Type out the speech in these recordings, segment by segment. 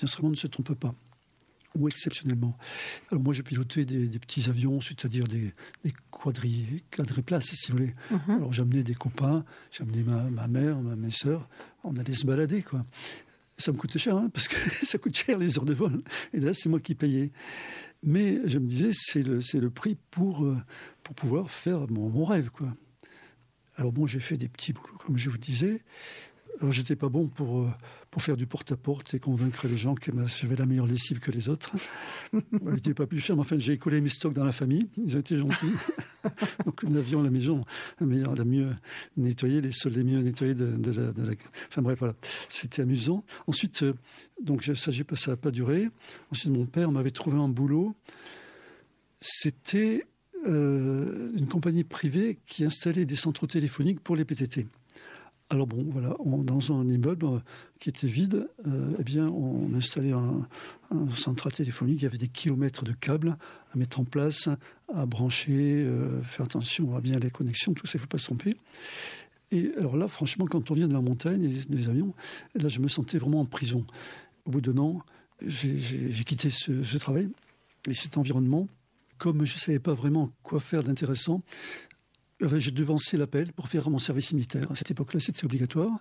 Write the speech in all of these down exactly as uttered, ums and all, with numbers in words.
instrument ne se trompe pas, ou exceptionnellement. Alors moi, j'ai piloté des, des petits avions, c'est-à-dire des, des quadri, quadriplaces, si vous voulez. Mm-hmm. Alors j'amenais des copains, j'amenais ma, ma mère, ma, mes sœurs, on allait se balader, quoi. Ça me coûtait cher, hein, parce que ça coûte cher les heures de vol. Et là, c'est moi qui payais. Mais je me disais, c'est le, c'est le prix pour, pour pouvoir faire mon, mon rêve, quoi. Alors bon, j'ai fait des petits boulots, comme je vous disais. Alors j'étais pas bon pour, pour faire du porte-à-porte et convaincre les gens que j'avais la meilleure lessive que les autres. Je n'étais pas plus cher, mais enfin, j'ai collé mes stocks dans la famille. Ils ont été gentils. Donc nous avions la maison la, meilleure, la mieux nettoyée, les sols les mieux nettoyés de, de, la, de la... Enfin bref, voilà. C'était amusant. Ensuite, euh, donc ça n'a pas duré. Ensuite, mon père m'avait trouvé un boulot. C'était euh, une compagnie privée qui installait des centraux téléphoniques pour les P T T. Alors bon, voilà, on, dans un immeuble euh, qui était vide, euh, eh bien, on installait un, un central téléphonique. Il y avait des kilomètres de câbles à mettre en place, à brancher, euh, faire attention à bien les connexions, tout ça, il ne faut pas se tromper. Et alors là, franchement, quand on vient de la montagne et des avions, là, je me sentais vraiment en prison. Au bout d'un an, j'ai, j'ai, j'ai quitté ce, ce travail et cet environnement. Comme je ne savais pas vraiment quoi faire d'intéressant, j'ai devancé l'appel pour faire mon service militaire. À cette époque-là, c'était obligatoire.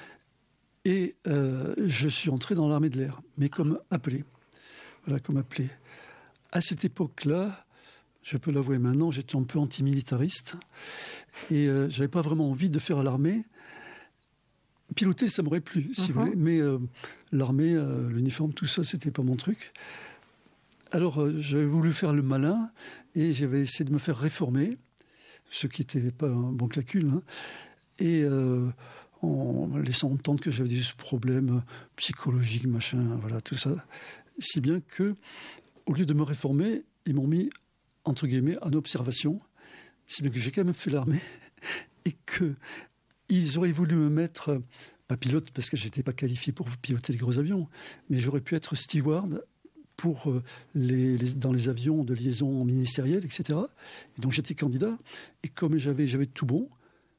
Et euh, je suis entré dans l'armée de l'air, mais comme appelé. Voilà, comme appelé. À cette époque-là, je peux l'avouer maintenant, j'étais un peu antimilitariste. Et euh, je n'avais pas vraiment envie de faire l'armée. Piloter, ça m'aurait plu, si uh-huh. vous voulez. Mais euh, l'armée, euh, l'uniforme, tout ça, c'était pas mon truc. Alors, euh, j'avais voulu faire le malin et j'avais essayé de me faire réformer. Ce qui n'était pas un bon calcul, hein. Et euh, en laissant entendre que j'avais des problèmes psychologiques, machin, voilà, tout ça. Si bien que, au lieu de me réformer, ils m'ont mis, entre guillemets, en observation, si bien que j'ai quand même fait l'armée, et qu'ils auraient voulu me mettre, pas pilote, parce que je n'étais pas qualifié pour piloter les gros avions, mais j'aurais pu être steward pour les, les, dans les avions de liaison ministérielle, et cetera. Et donc j'étais candidat, et comme j'avais, j'avais tout bon,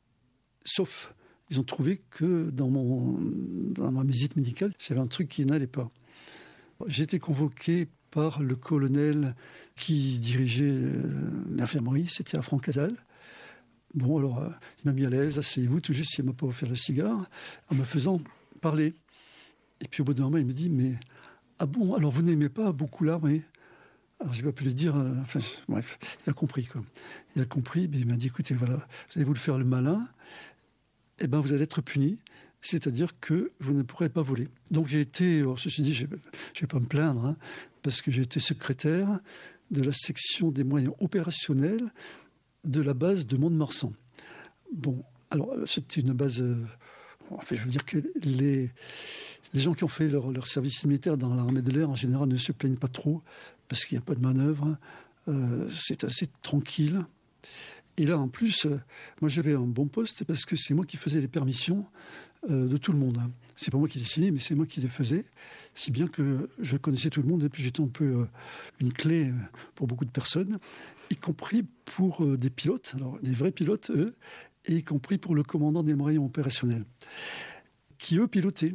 sauf, ils ont trouvé que dans, mon, dans ma visite médicale, j'avais un truc qui n'allait pas. J'ai été convoqué par le colonel qui dirigeait euh, l'infirmerie, c'était à Francazal. Bon, alors, euh, il m'a mis à l'aise, asseyez-vous, tout juste, il m'a pas offert le cigare, en me faisant parler. Et puis au bout d'un moment, il me dit, mais... Ah bon, alors vous n'aimez pas beaucoup l'armée? Alors j'ai pas pu lui dire, euh, enfin bref, il a compris quoi. Il a compris, mais il m'a dit, écoutez, voilà, vous allez vous le faire le malin, eh ben vous allez être puni, c'est-à-dire que vous ne pourrez pas voler. Donc j'ai été, alors, ceci dit, je ne vais pas me plaindre, hein, parce que j'ai été secrétaire de la section des moyens opérationnels de la base de Mont-de-Marsan. Bon, alors c'était une base, euh, enfin je veux dire que les... Les gens qui ont fait leur, leur service militaire dans l'armée de l'air, en général, ne se plaignent pas trop parce qu'il n'y a pas de manœuvre. Euh, c'est assez tranquille. Et là, en plus, euh, moi, j'avais un bon poste parce que c'est moi qui faisais les permissions euh, de tout le monde. C'est pas moi qui les signais, mais c'est moi qui les faisais. Si bien que je connaissais tout le monde et puis j'étais un peu euh, une clé pour beaucoup de personnes, y compris pour euh, des pilotes, alors des vrais pilotes, eux, et y compris pour le commandant des moyens opérationnels, qui, eux, pilotaient.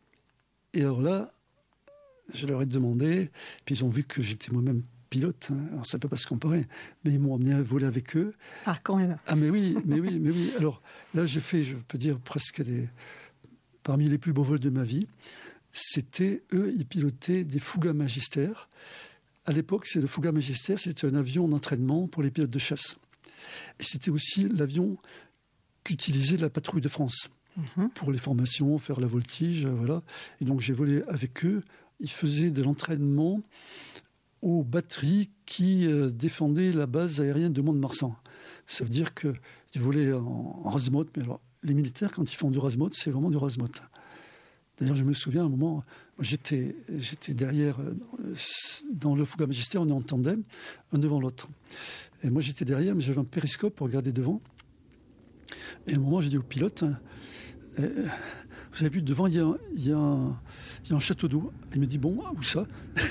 Et alors là, je leur ai demandé, puis ils ont vu que j'étais moi-même pilote, hein. Alors ça ne peut pas se comparer, mais ils m'ont amené à voler avec eux. Ah, quand même. Ah, mais oui, mais oui, mais oui. Alors là, j'ai fait, je peux dire, presque les, parmi les plus beaux vols de ma vie. C'était, eux, ils pilotaient des Fouga Magister. À l'époque, c'est le Fouga Magister, c'était un avion d'entraînement pour les pilotes de chasse. Et c'était aussi l'avion qu'utilisait la patrouille de France. Pour les formations, faire la voltige, voilà. Et donc j'ai volé avec eux. Ils faisaient de l'entraînement aux batteries qui euh, défendaient la base aérienne de Mont-de-Marsan. Ça veut dire qu'ils volaient en, en Razmot. Mais alors, les militaires, quand ils font du Razmot, c'est vraiment du Razmot. D'ailleurs, je me souviens, à un moment, j'étais, j'étais derrière, dans le Fouga Magister, on est en tandem, un devant l'autre. Et moi, j'étais derrière, mais j'avais un périscope pour regarder devant. Et à un moment, j'ai dit au pilote... Euh, vous avez vu, devant, il y a, il y a, un, il y a un château d'eau. Il me dit, bon, où ça?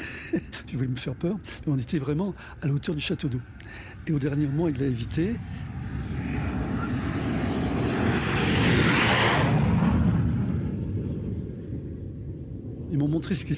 Je voulais me faire peur. Mais on était vraiment à la hauteur du château d'eau. Et au dernier moment, il l'a évité. Ils m'ont montré ce qui